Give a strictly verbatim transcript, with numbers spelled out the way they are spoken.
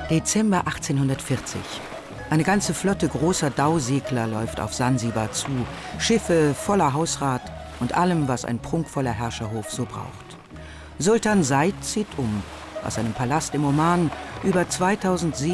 Dezember achtzehnhundertvierzig. Eine ganze Flotte großer Dausegler läuft auf Sansibar zu. Schiffe voller Hausrat und allem, was ein prunkvoller Herrscherhof so braucht. Sultan Said zieht um. Aus seinem Palast im Oman über zweitausendsiebenhundert